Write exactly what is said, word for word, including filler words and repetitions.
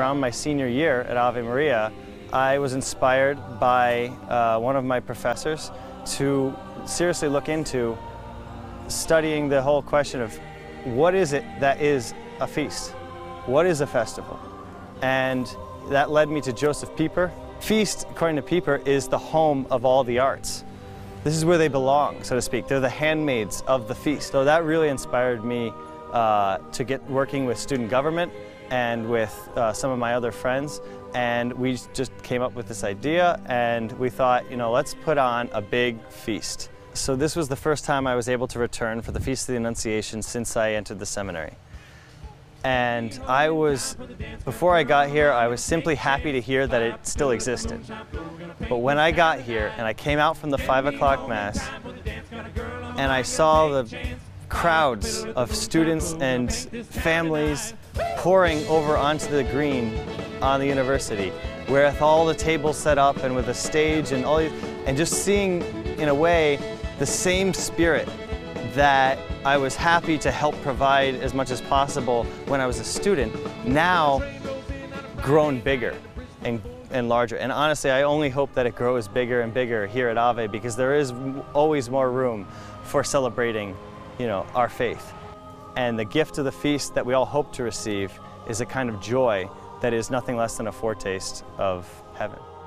around my senior year at Ave Maria, I was inspired by uh, one of my professors to seriously look into studying the whole question of what is it that is a feast? What is a festival? And that led me to Joseph Pieper. Feast, according to Pieper, is the home of all the arts. This is where they belong, so to speak. They're the handmaids of the feast. So that really inspired me uh, to get working with student government and with uh, some of my other friends. And we just came up with this idea, and we thought, you know, let's put on a big feast. So this was the first time I was able to return for the Feast of the Annunciation since I entered the seminary. And I was, before I got here, I was simply happy to hear that it still existed. But when I got here and I came out from the five o'clock Mass and I saw the crowds of students and families pouring over onto the green on the university, with all the tables set up and with a stage and all, and just seeing, in a way, the same spirit that I was happy to help provide as much as possible when I was a student, now grown bigger and, and larger. And honestly, I only hope that it grows bigger and bigger here at Ave, because there is always more room for celebrating, you know, our faith. And the gift of the feast that we all hope to receive is a kind of joy that is nothing less than a foretaste of heaven.